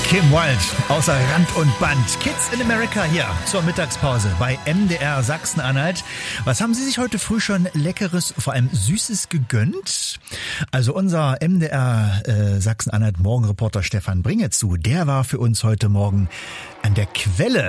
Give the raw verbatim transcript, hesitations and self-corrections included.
Kim Wilde, außer Rand und Band. Kids in America hier zur Mittagspause bei M D R Sachsen-Anhalt. Was haben Sie sich heute früh schon Leckeres, vor allem Süßes gegönnt? Also unser M D R äh, Sachsen-Anhalt Morgenreporter Stefan Bringezu, der war für uns heute Morgen an der Quelle